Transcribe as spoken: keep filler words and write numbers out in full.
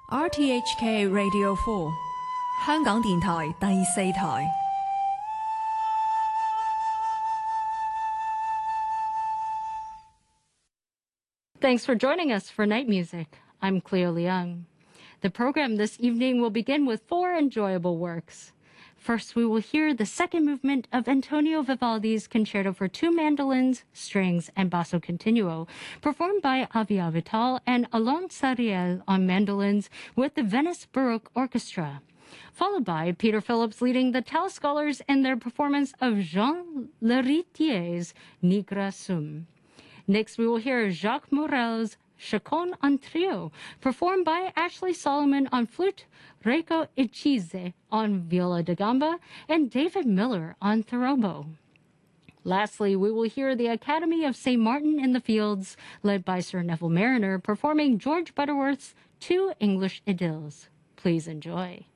R T H K Radio four 香港電台第四台。 Thanks for joining us for Night Music. I'm Cleo Leung. The program this evening will begin with four enjoyable works. First, we will hear the second movement of Antonio Vivaldi's Concerto for Two Mandolins, Strings, and Basso Continuo, performed by Avia Vital and Alain Sariel on mandolins with the Venice Baroque Orchestra, followed by Peter Phillips leading the Tal Scholars in their performance of Jean Leritier's Nigra Sum. Next, we will hear Jacques Morel's Chacon en Trio, performed by Ashley Solomon on flute, Reiko Ichize on viola da gamba, and David Miller on therobo. Lastly, we will hear the Academy of Saint Martin in the Fields, led by Sir Neville Mariner, performing George Butterworth's Two English Idylls. Please enjoy.